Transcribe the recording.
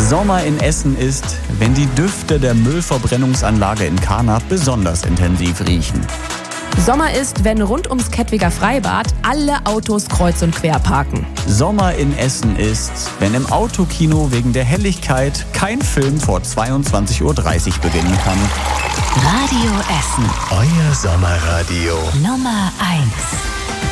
Sommer in Essen ist, wenn die Düfte der Müllverbrennungsanlage in Karnap besonders intensiv riechen. Sommer ist, wenn rund ums Kettwiger Freibad alle Autos kreuz und quer parken. Sommer in Essen ist, wenn im Autokino wegen der Helligkeit kein Film vor 22:30 Uhr beginnen kann. Radio Essen. Euer Sommerradio. Nummer 1.